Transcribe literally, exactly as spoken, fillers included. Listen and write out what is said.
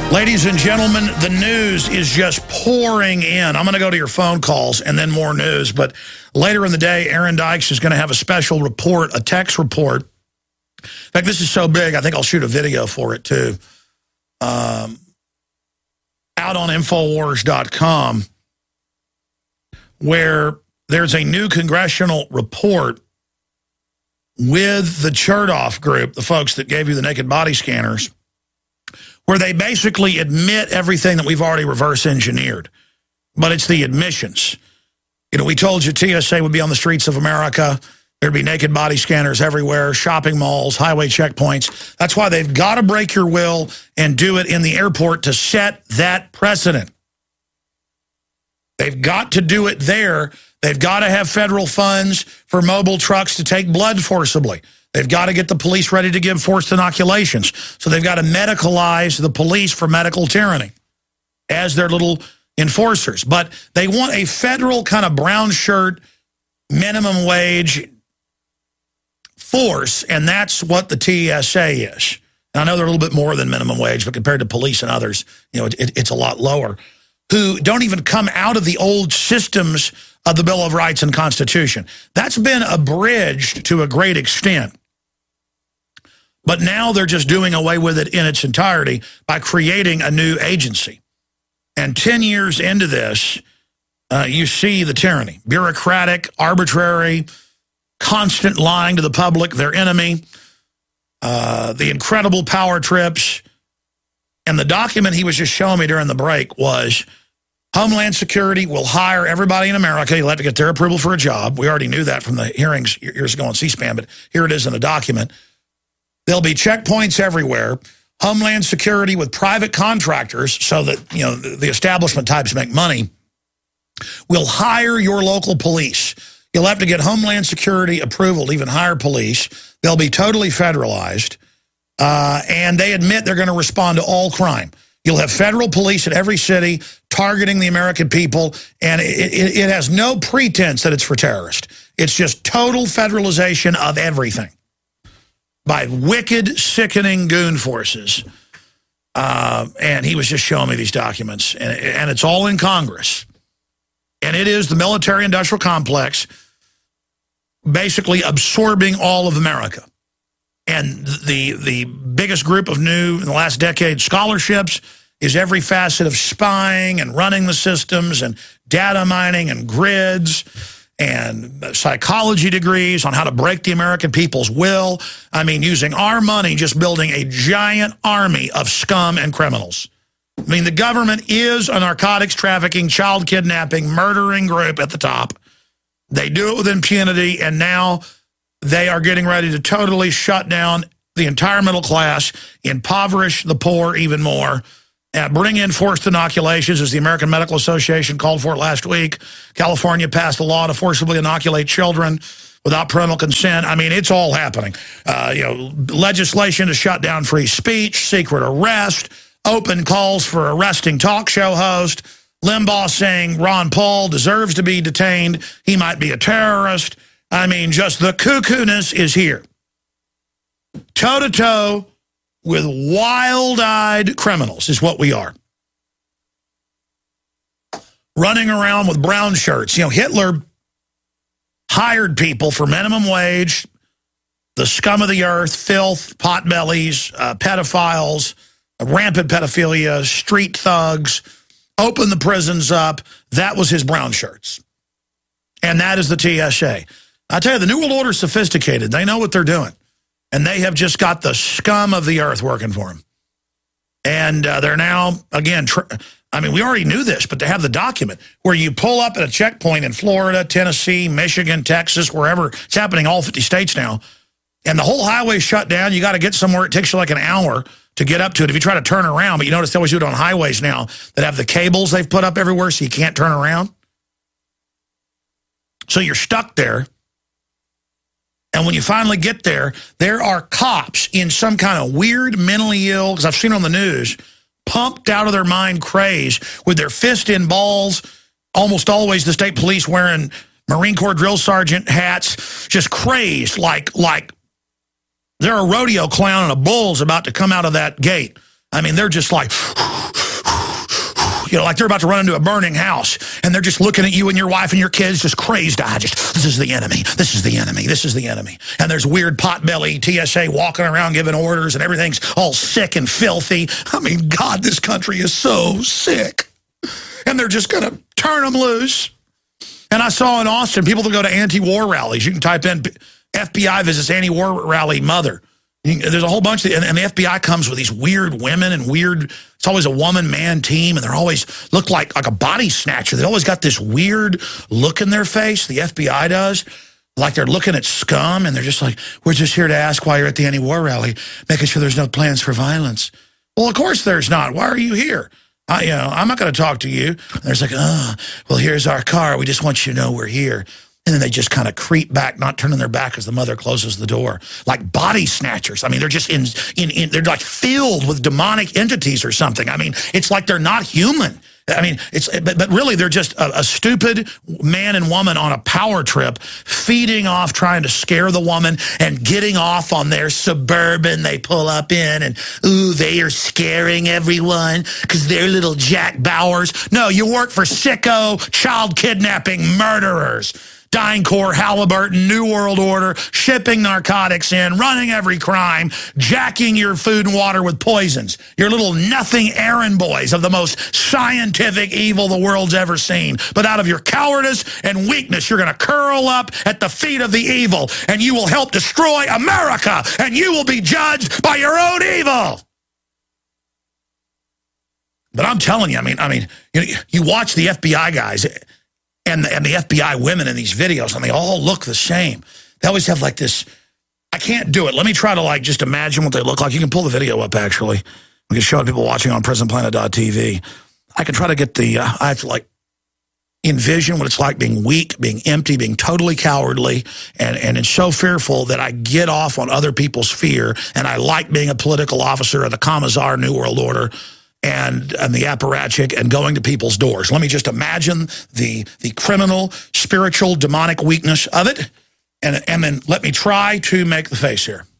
Ladies and gentlemen, the news is just pouring in. I'm going to go to your phone calls and then more news. But later in the day, Aaron Dykes is going to have a special report, a text report. In fact, this is so big, I think I'll shoot a video for it, too. Um, out on Infowars dot com, where there's a new congressional report with the Chertoff group, the folks that gave you the naked body scanners, where they basically admit everything that we've already reverse engineered. But it's the admissions. You know, we told you T S A would be on the streets of America. There'd be naked body scanners everywhere, shopping malls, highway checkpoints. That's why they've got to break your will and do it in the airport to set that precedent. They've got to do it there. They've got to have federal funds for mobile trucks to take blood forcibly. They've got to get the police ready to give forced inoculations. So they've got to medicalize the police for medical tyranny as their little enforcers. But they want a federal kind of brown shirt, minimum wage force, and that's what the T S A is. And I know they're a little bit more than minimum wage, but compared to police and others, you know, it, it's a lot lower, who don't even come out of the old systems of the Bill of Rights and Constitution. That's been abridged to a great extent. But now they're just doing away with it in its entirety by creating a new agency. And ten years into this, uh, you see the tyranny. Bureaucratic, arbitrary, constant lying to the public, their enemy, uh, the incredible power trips. And the document he was just showing me during the break was Homeland Security will hire everybody in America. You'll have to get their approval for a job. We already knew that from the hearings years ago on C-SPAN, but here it is in a document. There'll be checkpoints everywhere. Homeland Security with private contractors so that, you know, the establishment types make money. Will hire your local police. You'll have to get Homeland Security approval to even hire police. They'll be totally federalized. Uh, and they admit they're going to respond to all crime. You'll have federal police in every city targeting the American people, and it, it, it has no pretense that it's for terrorists. It's just total federalization of everything by wicked, sickening goon forces. Uh, and he was just showing me these documents, and, and it's all in Congress. And it is the military-industrial complex basically absorbing all of America. And the the biggest group of new, in the last decade, scholarships is every facet of spying and running the systems and data mining and grids and psychology degrees on how to break the American people's will. I mean, using our money, just building a giant army of scum and criminals. I mean, the government is a narcotics trafficking, child kidnapping, murdering group at the top. They do it with impunity, and now they are getting ready to totally shut down the entire middle class, impoverish the poor even more, uh, bring in forced inoculations, as the American Medical Association called for it last week. California passed a law to forcibly inoculate children without parental consent. I mean, it's all happening. Uh, you know, legislation to shut down free speech, secret arrest, open calls for arresting talk show host, Limbaugh saying Ron Paul deserves to be detained. He might be a terrorist. I mean, just the cuckoo-ness is here. Toe-to-toe with wild-eyed criminals is what we are. Running around with brown shirts. You know, Hitler hired people for minimum wage, the scum of the earth, filth, potbellies, uh, pedophiles, rampant pedophilia, street thugs, opened the prisons up. That was his brown shirts. And that is the T S A. I tell you, the New World Order is sophisticated. They know what they're doing. And they have just got the scum of the earth working for them. And uh, they're now, again, tr I mean, we already knew this, but to have the document where you pull up at a checkpoint in Florida, Tennessee, Michigan, Texas, wherever, it's happening all fifty states now, and the whole highway's shut down. You got to get somewhere. It takes you like an hour to get up to it if you try to turn around. But you notice they always do it on highways now that have the cables they've put up everywhere so you can't turn around. So you're stuck there. And when you finally get there, there are cops in some kind of weird mentally ill, because I've seen on the news, pumped out of their mind craze with their fist in balls, almost always the state police wearing Marine Corps drill sergeant hats, just crazed like, like they're a rodeo clown and a bull's about to come out of that gate. I mean, they're just like, you know, like they're about to run into a burning house, and they're just looking at you and your wife and your kids, just crazed-eyed, just, this is the enemy, this is the enemy, this is the enemy. And there's weird potbelly T S A walking around giving orders, and everything's all sick and filthy. I mean, God, this country is so sick. And they're just going to turn them loose. And I saw in Austin, people that go to anti-war rallies, you can type in F B I visits anti-war rally mother. There's a whole bunch of, and the F B I comes with these weird women and weird, it's always a woman-man team, and they're always, look like, like a body snatcher. They always got this weird look in their face, the F B I does, like they're looking at scum, and they're just like, we're just here to ask why you're at the anti-war rally, making sure there's no plans for violence. Well, of course there's not. Why are you here? I, you know, I'm not going to talk to you. And there's like, oh, well, here's our car. We just want you to know we're here. And then they just kind of creep back, not turning their back as the mother closes the door. Like body snatchers. I mean, they're just in, in, in they're like filled with demonic entities or something. I mean, it's like they're not human. I mean, it's but, but really they're just a, a stupid man and woman on a power trip, feeding off, trying to scare the woman and getting off on their Suburban they pull up in, and, ooh, they are scaring everyone because they're little Jack Bowers. No, you work for sicko, child kidnapping murderers. DynCorp, Halliburton, New World Order, shipping narcotics in, running every crime, jacking your food and water with poisons. Your little nothing errand boys of the most scientific evil the world's ever seen. But out of your cowardice and weakness, you're going to curl up at the feet of the evil, and you will help destroy America, and you will be judged by your own evil. But I'm telling you, I mean, I mean, you know, you watch the F B I guys and the, and the F B I women in these videos, and they all look the same. They always have like this, I can't do it. Let me try to like just imagine what they look like. You can pull the video up, actually. We can show people watching on prison planet dot T V. I can try to get the, uh, I have to like envision what it's like being weak, being empty, being totally cowardly, and, and it's so fearful that I get off on other people's fear, and I like being a political officer of the Commissar New World Order, and, and the apparatchik, and going to people's doors. Let me just imagine the, the criminal, spiritual, demonic weakness of it, and, and then let me try to make the face here.